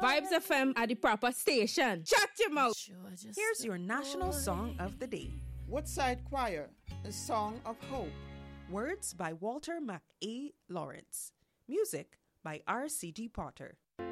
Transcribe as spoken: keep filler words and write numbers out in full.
Vibes F M at the proper station. Shut your mouth. Here's your national song of the day. Woodside Choir, A Song of Hope. Words by Walter McA. Lawrence. Music by R C G Potter.